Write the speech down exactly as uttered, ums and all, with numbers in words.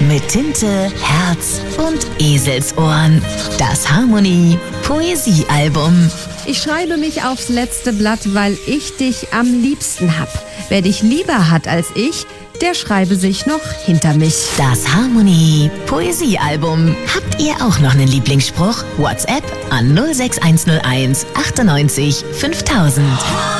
Mit Tinte, Herz und Eselsohren. Das Harmonie Poesiealbum. Ich schreibe mich aufs letzte Blatt, weil ich dich am liebsten hab. Wer dich lieber hat als ich, der schreibe sich noch hinter mich. Das Harmonie Poesiealbum. Habt ihr auch noch einen Lieblingsspruch? WhatsApp an null sechs eins null eins achtundneunzig fünftausend.